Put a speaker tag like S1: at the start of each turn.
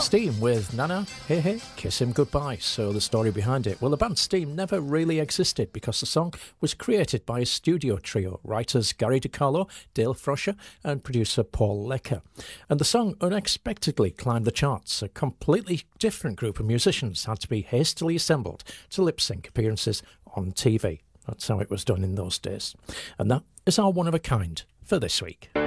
S1: Steam with Nana, Hey Hey, Kiss Him Goodbye. So the story behind it. Well, the band Steam never really existed because the song was created by a studio trio, writers Gary DiCarlo, Dale Froscher and producer Paul Lecker. And the song unexpectedly climbed the charts. A completely different group of musicians had to be hastily assembled to lip-sync appearances on TV. That's how it was done in those days. And that is our one of a kind for this week.